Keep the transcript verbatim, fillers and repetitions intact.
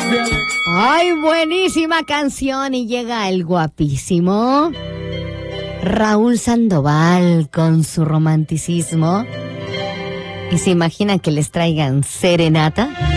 Ay, buenísima canción y llega el guapísimo Raúl Sandoval con su romanticismo. ¿Y se imagina que les traigan serenata?